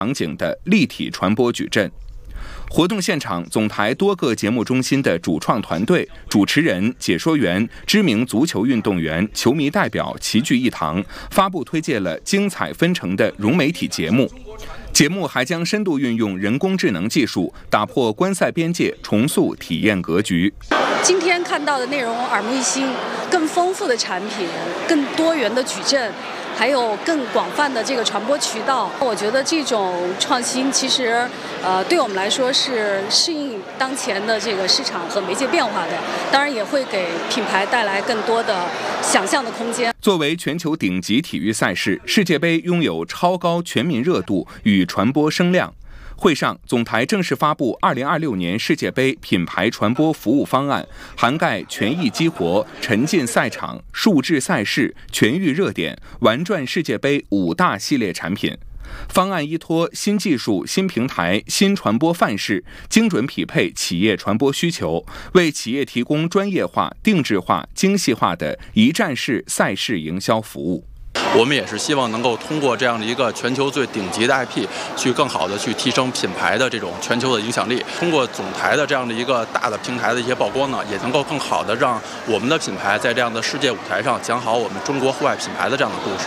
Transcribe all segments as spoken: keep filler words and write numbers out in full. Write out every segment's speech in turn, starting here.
场景的立体传播矩阵。活动现场，总台多个节目中心的主创团队、主持人、解说员、知名足球运动员、球迷代表齐聚一堂，发布推介了精彩纷呈的融媒体节目。节目还将深度运用人工智能技术，打破观赛边界，重塑体验格局。 今天看到的内容耳目一新，更丰富的产品，更多元的矩阵，还有更广泛的这个传播渠道。我觉得这种创新其实，呃，对我们来说是适应当前的这个市场和媒介变化的，当然也会给品牌带来更多的想象的空间。 作为全球顶级体育赛事，世界杯拥有超高全民热度与传播声量。会上，总台正式发布二零二六年世界杯品牌传播服务方案，涵盖权益激活、沉浸赛场、数字赛事、全域热点、玩转世界杯五大系列产品。方案依托新技术、新平台、新传播范式，精准匹配企业传播需求，为企业提供专业化、定制化、精细化的一站式赛事营销服务。 我们也是希望能够通过这样的一个全球最顶级的 I P， 去更好的去提升品牌的这种全球的影响力。通过总台的这样的一个大的平台的一些曝光呢，也能够更好的让我们的品牌在这样的世界舞台上讲好我们中国户外品牌的这样的故事。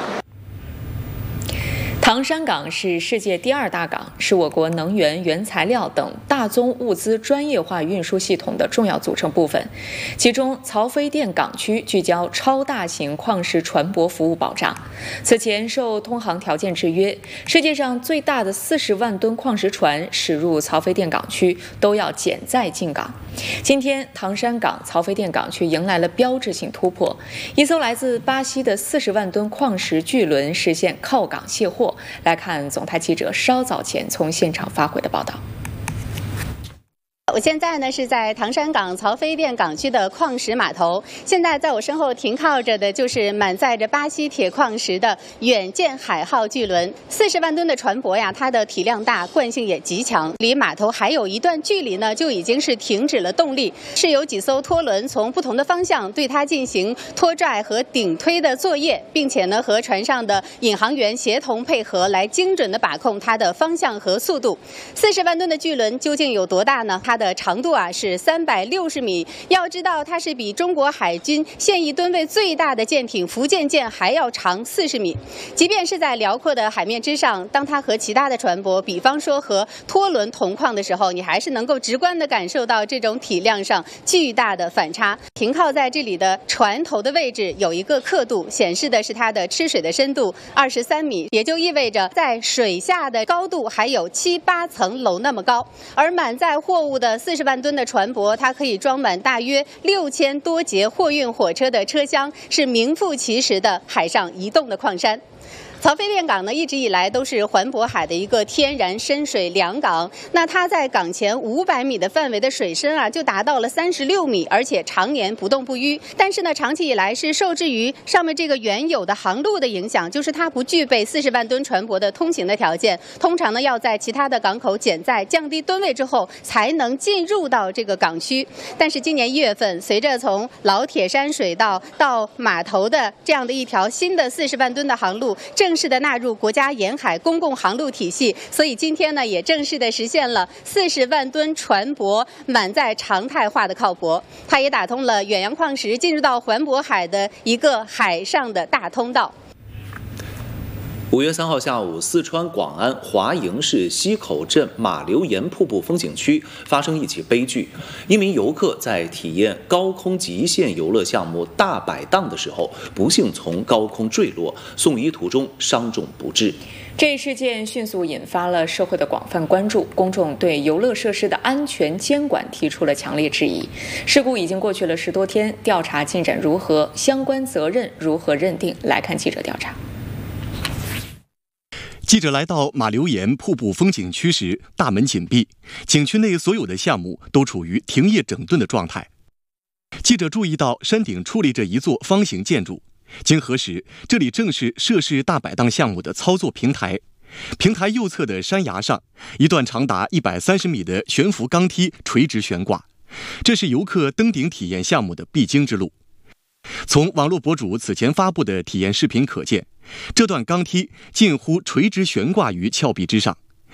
唐山港是世界第二大港，是我国能源、原材料等大宗物资专业化运输系统的重要组成部分。其中，曹妃甸港区聚焦超大型矿石船舶服务保障。此前受通航条件制约，世界上最大的四十万吨矿石船驶入曹妃甸港区都要减载进港。今天，唐山港、曹妃甸港区迎来了标志性突破，一艘来自巴西的四十万吨矿石巨轮实现靠港卸货。来看总台记者稍早前从现场发回的报道。 我现在呢是在唐山港曹妃甸港区的矿石码头，现在在我身后停靠着的就是满载着巴西铁矿石的远见海号巨轮，四十万吨的船舶呀，它的体量大，惯性也极强，离码头还有一段距离呢，就已经是停止了动力，是有几艘拖轮从不同的方向对它进行拖拽和顶推的作业，并且呢和船上的引航员协同配合，来精准的把控它的方向和速度。四十万吨的巨轮究竟有多大呢？它的长度啊是三百六十米，要知道它是比中国海军现役吨位最大的舰艇福建舰还要长四十米。即便是在辽阔的海面之上，当它和其他的船舶，比方说和拖轮同况的时候，你还是能够直观的感受到这种体量上巨大的反差。停靠在这里的船头的位置有一个刻度，显示的是它的吃水的深度二十三米，也就意味着在水下的高度还有七八层楼那么高。而满载货物的四十万吨的船舶，它可以装满大约六千多节货运火车的车厢，是名副其实的海上移动的矿山。曹妃甸港呢，一直以来都是环渤海的一个天然深水良港。那它在港前五百米的范围的水深啊，就达到了三十六米，而且常年不动不淤。但是呢，长期以来是受制于上面这个原有的航路的影响，就是它不具备四十万吨船舶的通行的条件。通常呢，要在其他的港口减载，降低吨位之后，才能进入到这个港区。但是今年一月份，随着从老铁山水道到码头的这样的一条新的四十万吨的航路，正式的纳入国家沿海公共航路体系，所以今天呢也正式的实现了四十万吨船舶满载常态化的靠泊，它也打通了远洋矿石进入到环渤海的一个海上的大通道。 五月三号下午，四川广安华营市西口镇马流岩瀑布风景区发生一起悲剧，一名游客在体验高空极限游乐项目大摆荡的时候，不幸从高空坠落，送医途中伤重不治。 这一事件迅速引发了社会的广泛关注，公众对游乐设施的安全监管提出了强烈质疑。事故已经过去了十多天，调查进展如何？相关责任如何认定？来看记者调查。 记者来到马流岩瀑布风景区时，大门紧闭，景区内所有的项目都处于停业整顿的状态。记者注意到山顶矗立着一座方形建筑，经核实，这里正是涉事大摆荡项目的操作平台。平台右侧的山崖上，一段长达一百三十米的悬浮钢梯垂直悬挂，这是游客登顶体验项目的必经之路。从网络博主此前发布的体验视频可见，这段钢梯近乎垂直悬挂于峭壁之上，